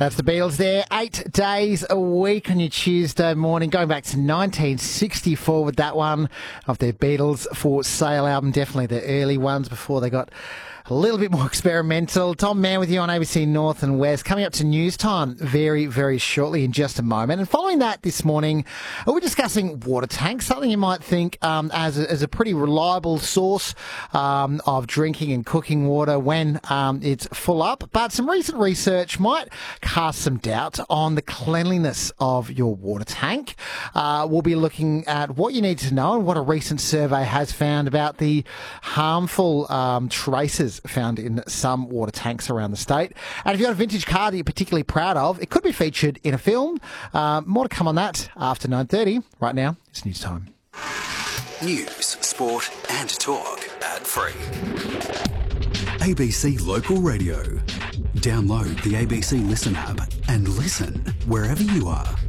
That's the Beatles there, 8 days a week on your Tuesday morning, going back to 1964 with that one of their Beatles for Sale album. Definitely the early ones before they got a little bit more experimental. Tom Mann with you on ABC North and West. Coming up to news time very, very shortly in just a moment. And following that this morning, we're discussing water tanks, something you might think as a pretty reliable source of drinking and cooking water when it's full up. But some recent research might cast some doubt on the cleanliness of your water tank. We'll be looking at what you need to know and what a recent survey has found about the harmful traces found in some water tanks around the state. And if you've got a vintage car that you're particularly proud of, it could be featured in a film. More to come on that after 9:30. Right now, it's news time. News, sport and talk ad-free. ABC Local Radio. Download the ABC Listen app and listen wherever you are.